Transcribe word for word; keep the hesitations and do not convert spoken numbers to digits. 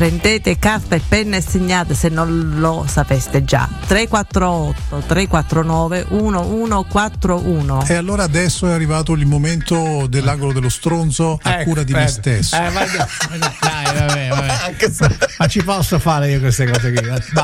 prendete carta e penna e segnate se non lo sapeste già. tre quattro otto tre quattro nove uno uno quattro uno. E allora adesso è arrivato il momento dell'angolo dello stronzo a Ecco, cura di me ecco. stesso. Eh, ma, dai, vabbè, vabbè. Ma ci posso fare io queste cose qui?